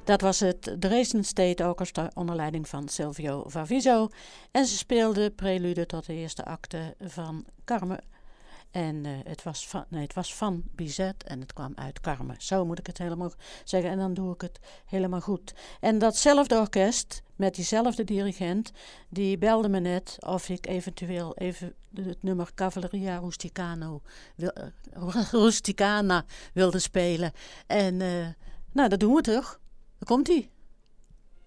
Dat was het Dresden State Orchestra onder leiding van Silvio Varviso. En ze speelden prelude tot de eerste acte van Carmen. En het was van Bizet en het kwam uit Carmen. Zo moet ik het helemaal zeggen. En dan doe ik het helemaal goed. En datzelfde orkest, met diezelfde dirigent, die belde me net of ik eventueel even het nummer Cavalleria Rusticana wilde spelen. En dat doen we toch. Daar komt-ie.